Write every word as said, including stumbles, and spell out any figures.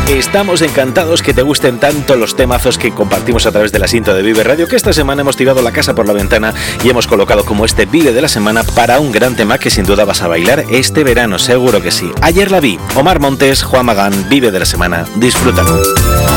Estamos encantados que te gusten tanto los temazos que compartimos a través de la cinta de Vive Radio, que esta semana hemos tirado la casa por la ventana y hemos colocado como este Vive de la semana para un gran tema que sin duda vas a bailar este verano, seguro que sí. Ayer la vi, Omar Montes, Juan Magán, Vive de la semana, disfrútalo.